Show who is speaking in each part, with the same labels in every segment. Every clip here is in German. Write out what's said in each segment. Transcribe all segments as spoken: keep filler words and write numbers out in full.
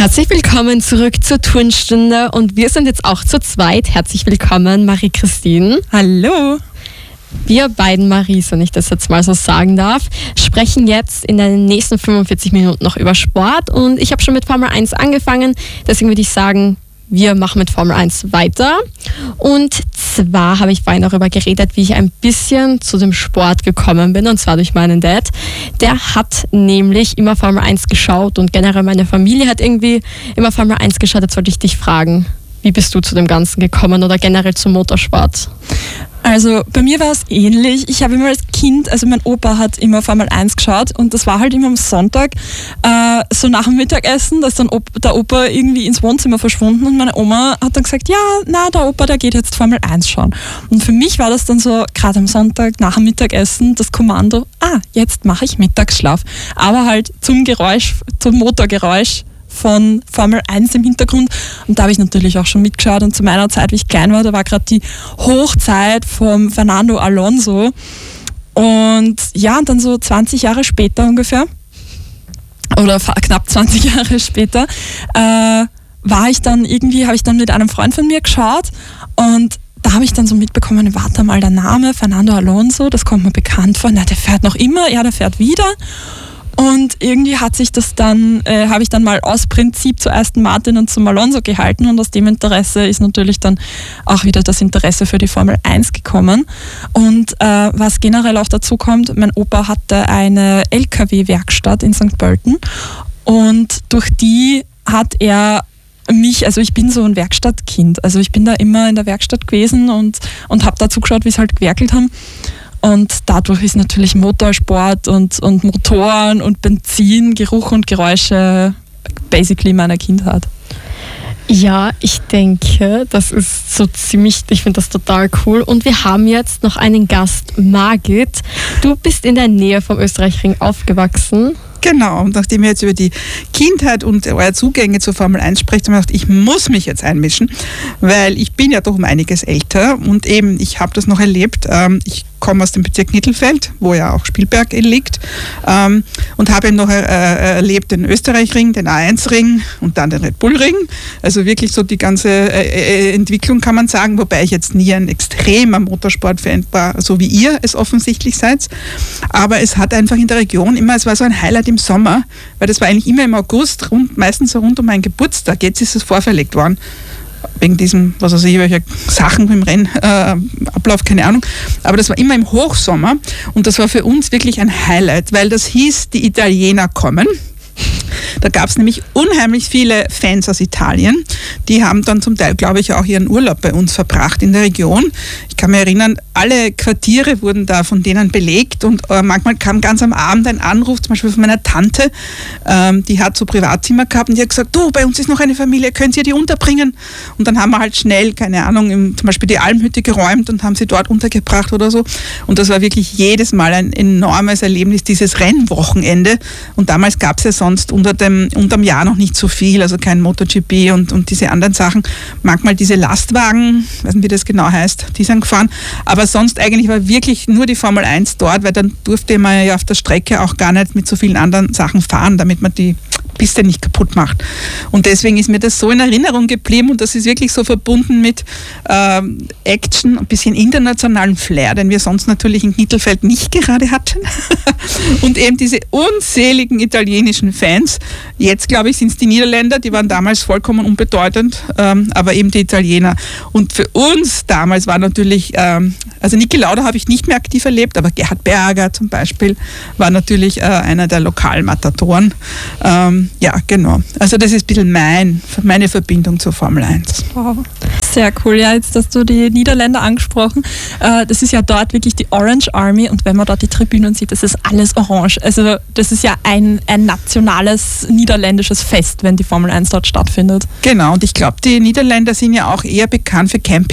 Speaker 1: Herzlich willkommen zurück zur Turnstunde und wir sind jetzt auch zu zweit. Herzlich willkommen, Marie-Christine.
Speaker 2: Hallo.
Speaker 1: Wir beiden Maries, wenn ich das jetzt mal so sagen darf, sprechen jetzt in den nächsten fünfundvierzig Minuten noch über Sport und ich habe schon mit Formel eins angefangen, deswegen würde ich sagen, wir machen mit Formel eins weiter. Und zwar habe ich vorhin darüber geredet, wie ich ein bisschen zu dem Sport gekommen bin, und zwar durch meinen Dad. Der hat nämlich immer Formel eins geschaut und generell meine Familie hat irgendwie immer Formel eins geschaut. Jetzt wollte ich dich fragen, wie bist du zu dem Ganzen gekommen oder generell zum Motorsport?
Speaker 2: Also bei mir war es ähnlich. Ich habe immer als Kind, also mein Opa hat immer Formel eins geschaut und das war halt immer am Sonntag, äh, so nach dem Mittagessen, da ist dann Op- der Opa irgendwie ins Wohnzimmer verschwunden und meine Oma hat dann gesagt, ja, na, der Opa, der geht jetzt Formel eins schauen. Und für mich war das dann so, gerade am Sonntag nach dem Mittagessen, das Kommando, ah, jetzt mache ich Mittagsschlaf. Aber halt zum Geräusch, zum Motorgeräusch von Formel eins im Hintergrund und da habe ich natürlich auch schon mitgeschaut und zu meiner Zeit, wie ich klein war, da war gerade die Hochzeit vom Fernando Alonso und ja, und dann so zwanzig Jahre später ungefähr oder knapp zwanzig Jahre später äh, war ich dann irgendwie, habe ich dann mit einem Freund von mir geschaut und da habe ich dann so mitbekommen, warte mal, der Name Fernando Alonso, das kommt mir bekannt vor, na, der fährt noch immer, ja, der fährt wieder. Und irgendwie hat sich das dann, äh, habe ich dann mal aus Prinzip zu Aston Martin und zum Alonso gehalten und aus dem Interesse ist natürlich dann auch wieder das Interesse für die Formel eins gekommen. Und äh, was generell auch dazu kommt, mein Opa hatte eine L K W-Werkstatt in Sankt Pölten und durch die hat er mich, also ich bin so ein Werkstattkind, also ich bin da immer in der Werkstatt gewesen und, und habe da zugeschaut, wie sie halt gewerkelt haben. Und dadurch ist natürlich Motorsport und, und Motoren und Benzin, Geruch und Geräusche basically meiner Kindheit.
Speaker 1: Ja, ich denke, das ist so ziemlich, ich finde das total cool. Und wir haben jetzt noch einen Gast, Margit. Du bist in der Nähe vom Österreichring aufgewachsen.
Speaker 3: Genau, und nachdem ihr jetzt über die Kindheit und eure Zugänge zur Formel eins sprecht, habe ich gedacht, ich muss mich jetzt einmischen, weil ich bin ja doch um einiges älter und eben, ich habe das noch erlebt. Ich komme aus dem Bezirk Nittelfeld, wo ja auch Spielberg liegt, und habe eben noch erlebt den Österreichring, den A eins Ring und dann den Red Bull Ring. Also wirklich so die ganze Entwicklung kann man sagen, wobei ich jetzt nie ein extremer Motorsport-Fan war, so wie ihr es offensichtlich seid. Aber es hat einfach in der Region immer, es war so ein Highlight im Sommer, weil das war eigentlich immer im August, rund, meistens so rund um meinen Geburtstag. Jetzt ist es vorverlegt worden. Wegen diesem, was weiß ich, welche Sachen im Rennablauf, äh, keine Ahnung. Aber das war immer im Hochsommer und das war für uns wirklich ein Highlight, weil das hieß, die Italiener kommen. Da gab es nämlich unheimlich viele Fans aus Italien. Die haben dann zum Teil, glaube ich, auch ihren Urlaub bei uns verbracht in der Region. Ich kann mich erinnern, alle Quartiere wurden da von denen belegt und äh, manchmal kam ganz am Abend ein Anruf, zum Beispiel von meiner Tante, ähm, die hat so Privatzimmer gehabt und die hat gesagt, du, bei uns ist noch eine Familie, könnt ihr die unterbringen? Und dann haben wir halt schnell, keine Ahnung, im, zum Beispiel die Almhütte geräumt und haben sie dort untergebracht oder so. Und das war wirklich jedes Mal ein enormes Erlebnis, dieses Rennwochenende. Und damals gab es ja sonst unter dem unterm Jahr noch nicht so viel, also kein MotoGP und, und diese anderen Sachen. Manchmal diese Lastwagen, ich weiß nicht, wie das genau heißt, die sind gefahren. Aber sonst eigentlich war wirklich nur die Formel eins dort, weil dann durfte man ja auf der Strecke auch gar nicht mit so vielen anderen Sachen fahren, damit man die Piste nicht kaputt macht. Und deswegen ist mir das so in Erinnerung geblieben und das ist wirklich so verbunden mit ähm, Action, ein bisschen internationalen Flair, den wir sonst natürlich in Knittelfeld nicht gerade hatten. Und eben diese unzähligen italienischen Fans. Jetzt, glaube ich, sind es die Niederländer, die waren damals vollkommen unbedeutend, ähm, aber eben die Italiener. Und für uns damals war natürlich, ähm, also Niki Lauda habe ich nicht mehr aktiv erlebt, aber Gerhard Berger zum Beispiel war natürlich äh, einer der Lokalmatatoren. Ähm, ja, genau. Also das ist ein bisschen mein, meine Verbindung zur Formel eins.
Speaker 2: Wow. Sehr cool. Ja, jetzt hast du die Niederländer angesprochen. Äh, das ist ja dort wirklich die Orange Army und wenn man dort die Tribünen sieht, das ist alles orange. Also das ist ja ein, ein nationales niederländisches Fest, wenn die Formel eins dort stattfindet.
Speaker 3: Genau, und ich glaube, die Niederländer sind ja auch eher bekannt für Camping.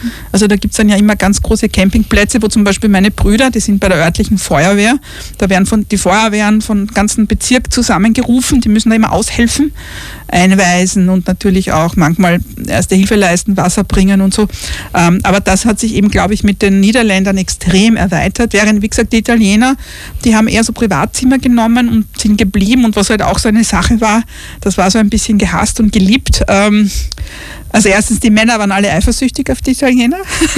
Speaker 3: Also da gibt es dann ja immer ganz große Campingplätze, wo zum Beispiel meine Brüder, die sind bei der örtlichen Feuerwehr, da werden von, die Feuerwehren von ganzen Bezirk zusammengerufen, die müssen da immer aushelfen, einweisen und natürlich auch manchmal erste Hilfe leisten, Wasser bringen und so. Ähm, aber das hat sich eben, glaube ich, mit den Niederländern extrem erweitert, während, wie gesagt, die Italiener, die haben eher so Privatzimmer genommen und sind geblieben, und was halt auch so eine Sache war, das war so ein bisschen gehasst und geliebt. Ähm, also erstens, die Männer waren alle eifersüchtig auf die Italiener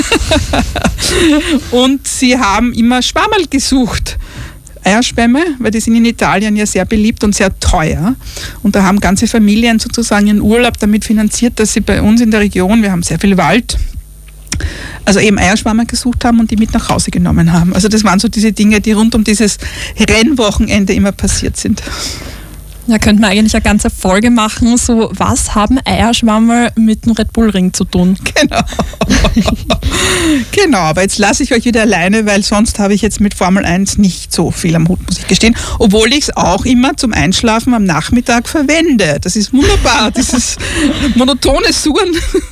Speaker 3: und sie haben immer Schwammerl gesucht. Eierschwämme, weil die sind in Italien ja sehr beliebt und sehr teuer. Und da haben ganze Familien sozusagen ihren Urlaub damit finanziert, dass sie bei uns in der Region, wir haben sehr viel Wald, also eben Eierschwammerl gesucht haben und die mit nach Hause genommen haben. Also das waren so diese Dinge, die rund um dieses Rennwochenende immer passiert sind.
Speaker 2: Da könnte man eigentlich eine ganze Folge machen, so was haben Eierschwammerl mit dem Red Bull Ring zu tun?
Speaker 3: Genau. Genau, aber jetzt lasse ich euch wieder alleine, weil sonst habe ich jetzt mit Formel eins nicht so viel am Hut, muss ich gestehen. Obwohl ich es auch immer zum Einschlafen am Nachmittag verwende. Das ist wunderbar, dieses monotone Surren.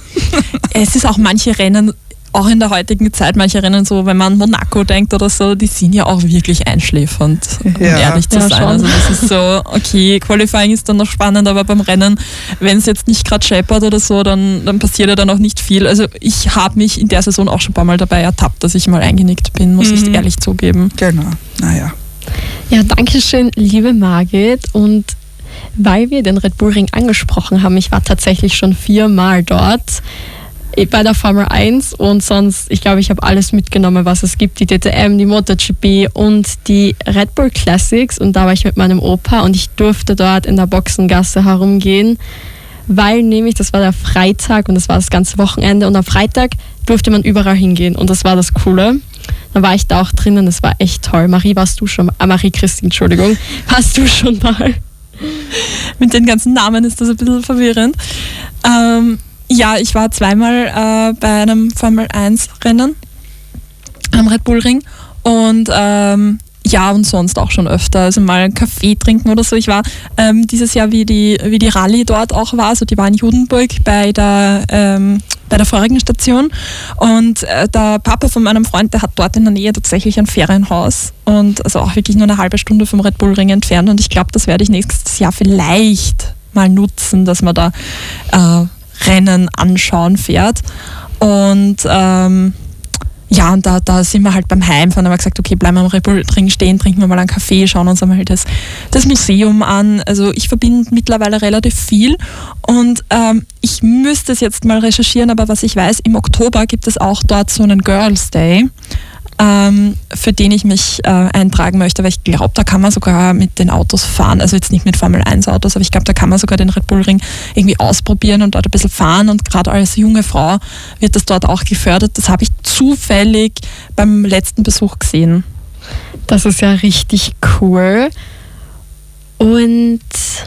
Speaker 2: Es ist auch manche Rennen, auch in der heutigen Zeit, manche Rennen so, wenn man an Monaco denkt oder so, die sind ja auch wirklich einschläfernd, um
Speaker 3: ja.
Speaker 2: ehrlich zu
Speaker 1: Ja,
Speaker 2: sein.
Speaker 1: schon.
Speaker 2: Also das ist so, okay, Qualifying ist dann noch spannend, aber beim Rennen, wenn es jetzt nicht gerade scheppert oder so, dann, dann passiert ja dann auch nicht viel. Also ich habe mich in der Saison auch schon ein paar Mal dabei ertappt, dass ich mal eingenickt bin, muss
Speaker 3: Mhm.
Speaker 2: ich ehrlich zugeben.
Speaker 3: Genau, naja.
Speaker 1: Ja, danke schön, liebe Margit. Und weil wir den Red Bull Ring angesprochen haben, ich war tatsächlich schon viermal dort bei der Formel eins und sonst, ich glaube, ich habe alles mitgenommen, was es gibt, die D T M, die MotoGP und die Red Bull Classics, und da war ich mit meinem Opa und ich durfte dort in der Boxengasse herumgehen, weil nämlich, das war der Freitag und das war das ganze Wochenende, und am Freitag durfte man überall hingehen und das war das Coole. Dann war ich da auch drinnen, das war echt toll. Marie, warst du schon, ah, Marie-Christine, Entschuldigung, warst du schon mal?
Speaker 2: Mit den ganzen Namen ist das ein bisschen verwirrend. Ähm, ja, ich war zweimal äh, bei einem Formel eins Rennen am Red Bull Ring und ähm, ja, und sonst auch schon öfter, also mal einen Kaffee trinken oder so. Ich war ähm, dieses Jahr, wie die, wie die Rallye dort auch war, also die war in Judenburg bei der, ähm, bei der vorigen Station, und äh, der Papa von meinem Freund, der hat dort in der Nähe tatsächlich ein Ferienhaus und also auch wirklich nur eine halbe Stunde vom Red Bull Ring entfernt, und ich glaube, das werde ich nächstes Jahr vielleicht mal nutzen, dass man da äh, Rennen anschauen fährt. Und ähm, ja, und da, da sind wir halt beim Heimfahren, haben wir gesagt, okay, bleiben wir am Red Bull Ring stehen, trinken wir mal einen Kaffee, schauen uns einmal das, das Museum an. Also ich verbinde mittlerweile relativ viel, und ähm, ich müsste es jetzt mal recherchieren, aber was ich weiß, im Oktober gibt es auch dort so einen Girls Day, ähm, für den ich mich äh, eintragen möchte, weil ich glaube, da kann man sogar mit den Autos fahren, also jetzt nicht mit Formel eins Autos, aber ich glaube, da kann man sogar den Red Bull Ring irgendwie ausprobieren und dort ein bisschen fahren, und gerade als junge Frau wird das dort auch gefördert. Das habe ich zufällig beim letzten Besuch gesehen.
Speaker 1: Das ist ja richtig cool. Und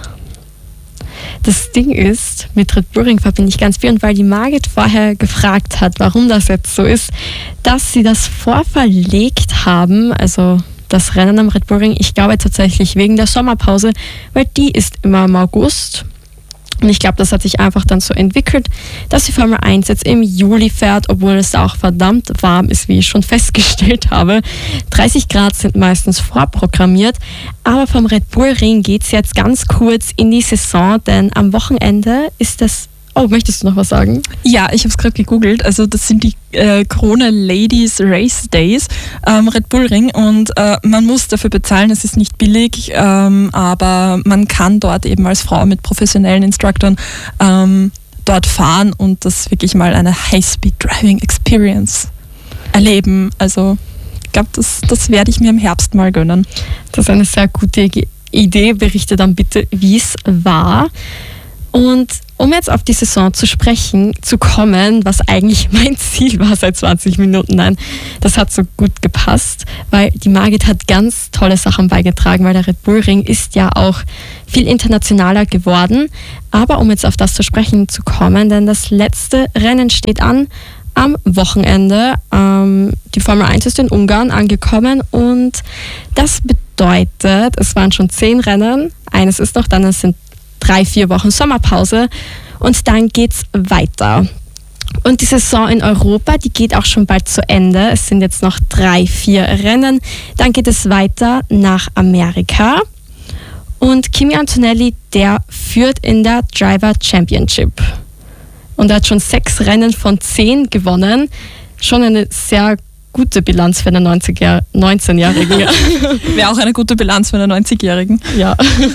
Speaker 1: das Ding ist, mit Red Bull Ring verbinde ich ganz viel, und weil die Margit vorher gefragt hat, warum das jetzt so ist, dass sie das vorverlegt haben, also das Rennen am Red Bull Ring, ich glaube tatsächlich wegen der Sommerpause, weil die ist immer im August. Und ich glaube, das hat sich einfach dann so entwickelt, dass die Formel eins jetzt im Juli fährt, obwohl es da auch verdammt warm ist, wie ich schon festgestellt habe. dreißig Grad sind meistens vorprogrammiert, aber vom Red Bull Ring geht es jetzt ganz kurz in die Saison, denn am Wochenende ist das... Oh, möchtest du noch was sagen?
Speaker 2: Ja, ich habe es gerade gegoogelt. Also das sind die äh, Krone Ladies Race Days am Red Bull Ring, und äh, man muss dafür bezahlen. Es ist nicht billig, ähm, aber man kann dort eben als Frau mit professionellen Instruktoren ähm, dort fahren und das wirklich mal eine High-Speed-Driving-Experience erleben. Also ich glaube, das, das werde ich mir im Herbst mal gönnen.
Speaker 1: Das ist eine sehr gute Idee. Berichte dann bitte, wie es war. Und um jetzt auf die Saison zu sprechen, zu kommen, was eigentlich mein Ziel war seit zwanzig Minuten, nein, das hat so gut gepasst, weil die Margit hat ganz tolle Sachen beigetragen, weil der Red Bull Ring ist ja auch viel internationaler geworden. Aber um jetzt auf das zu sprechen zu kommen, denn das letzte Rennen steht an am Wochenende. Ähm, die Formel eins ist in Ungarn angekommen, und das bedeutet, es waren schon zehn Rennen, eines ist noch, dann es sind drei, vier Wochen Sommerpause, und dann geht's weiter. Und die Saison in Europa, die geht auch schon bald zu Ende. Es sind jetzt noch drei, vier Rennen. Dann geht es weiter nach Amerika. Und Kimi Antonelli, der führt in der Driver Championship. Und er hat schon sechs Rennen von zehn gewonnen. Schon eine sehr gute Bilanz für einen neunzehnjährigen.
Speaker 2: Wäre auch eine gute Bilanz für einen neunzigjährigen.
Speaker 1: Ja.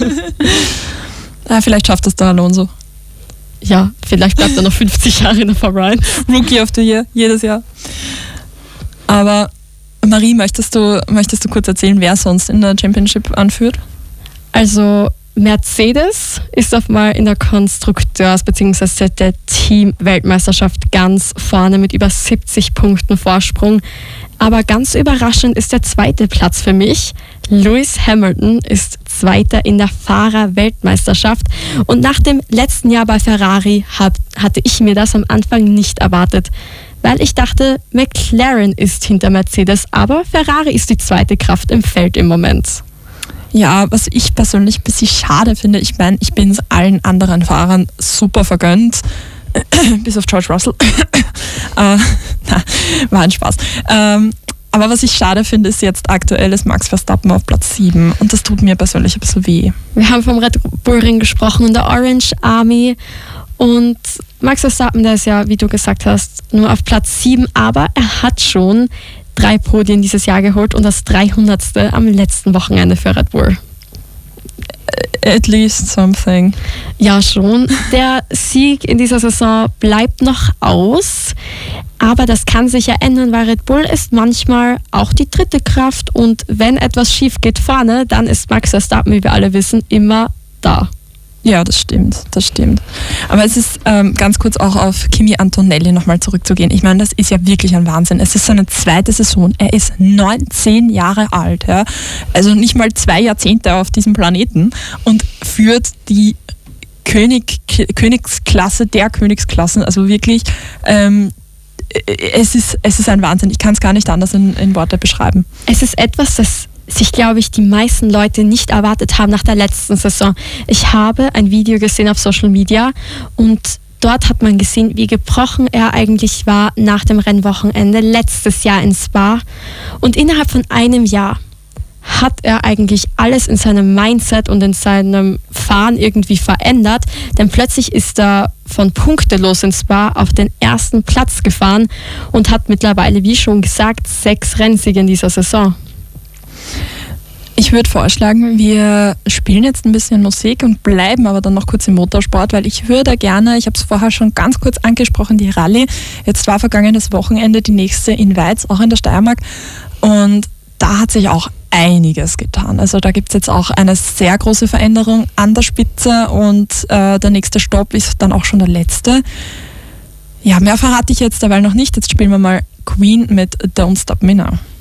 Speaker 2: Ja, vielleicht schafft das der Alonso.
Speaker 1: Ja, vielleicht bleibt er noch fünfzig Jahre in der Formel eins.
Speaker 2: Rookie of the Year, jedes Jahr. Aber Marie, möchtest du, möchtest du kurz erzählen, wer sonst in der Championship anführt?
Speaker 1: Also Mercedes ist auf mal in der Konstrukteurs- bzw. der Team-Weltmeisterschaft ganz vorne mit über siebzig Punkten Vorsprung. Aber ganz überraschend ist der zweite Platz für mich. Lewis Hamilton ist Zweiter in der Fahrer-Weltmeisterschaft. Und nach dem letzten Jahr bei Ferrari hab, hatte ich mir das am Anfang nicht erwartet. Weil ich dachte, McLaren ist hinter Mercedes, aber Ferrari ist die zweite Kraft im Feld im Moment.
Speaker 2: Ja, was ich persönlich ein bisschen schade finde, ich meine, ich bin es allen anderen Fahrern super vergönnt, bis auf George Russell. äh, na, war ein Spaß. Ähm, aber was ich schade finde, ist jetzt aktuell ist Max Verstappen auf Platz sieben und das tut mir persönlich ein bisschen weh.
Speaker 1: Wir haben vom Red Bull Ring gesprochen und der Orange Army und Max Verstappen, der ist ja, wie du gesagt hast, nur auf Platz sieben, aber er hat schon drei Podien dieses Jahr geholt und das dreihundertste am letzten Wochenende für Red Bull.
Speaker 2: At least something.
Speaker 1: Ja, schon. Der Sieg in dieser Saison bleibt noch aus, aber das kann sich ja ändern, weil Red Bull ist manchmal auch die dritte Kraft und wenn etwas schief geht vorne, dann ist Max Verstappen, wie wir alle wissen, immer da.
Speaker 2: Ja, das stimmt, das stimmt. Aber es ist ähm, ganz kurz auch auf Kimi Antonelli nochmal zurückzugehen. Ich meine, das ist ja wirklich ein Wahnsinn. Es ist seine zweite Saison. Er ist neunzehn Jahre alt. Ja? Also nicht mal zwei Jahrzehnte auf diesem Planeten und führt die König, Königsklasse der Königsklassen. Also wirklich, ähm, es, ist, es ist ein Wahnsinn. Ich kann es gar nicht anders in, in Worte beschreiben.
Speaker 1: Es ist etwas, das sich, glaube ich, die meisten Leute nicht erwartet haben nach der letzten Saison. Ich habe ein Video gesehen auf Social Media und dort hat man gesehen, wie gebrochen er eigentlich war nach dem Rennwochenende letztes Jahr in Spa. Und innerhalb von einem Jahr hat er eigentlich alles in seinem Mindset und in seinem Fahren irgendwie verändert, denn plötzlich ist er von punktelos in Spa auf den ersten Platz gefahren und hat mittlerweile, wie schon gesagt, sechs Rennsiege in dieser Saison.
Speaker 2: Ich würde vorschlagen, wir spielen jetzt ein bisschen Musik und bleiben aber dann noch kurz im Motorsport, weil ich würde gerne, ich habe es vorher schon ganz kurz angesprochen, die Rallye. Jetzt war vergangenes Wochenende die nächste in Weiz, auch in der Steiermark. Und da hat sich auch einiges getan. Also da gibt es jetzt auch eine sehr große Veränderung an der Spitze und äh, der nächste Stopp ist dann auch schon der letzte. Ja, mehr verrate ich jetzt derweil noch nicht. Jetzt spielen wir mal Queen mit Don't Stop Me Now.